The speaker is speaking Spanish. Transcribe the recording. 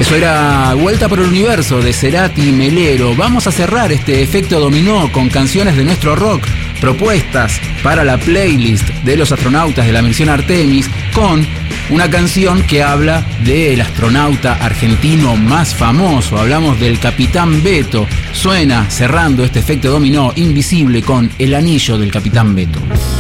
Eso era Vuelta por el Universo de Cerati y Melero. Vamos a cerrar este efecto dominó con canciones de nuestro rock, propuestas para la playlist de los astronautas de la misión Artemis, con una canción que habla del astronauta argentino más famoso. Hablamos del Capitán Beto. Suena cerrando este efecto dominó Invisible con El Anillo del Capitán Beto.